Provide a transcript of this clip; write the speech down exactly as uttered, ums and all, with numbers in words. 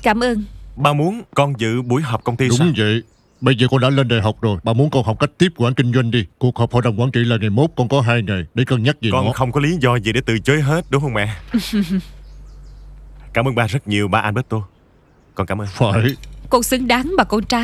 Cảm ơn. Ba muốn con dự buổi họp công ty Đúng sao? vậy. Bây giờ con đã lên đại học rồi, bà muốn con học cách tiếp quản kinh doanh đi. Cuộc họp hội đồng quản trị là ngày mốt, con có hai ngày để cân nhắc về Con nó. không có lý do gì để từ chối hết, đúng không mẹ? Cảm ơn ba rất nhiều, ba Alberto. Con cảm ơn. Phải. Con xứng đáng mà con trai.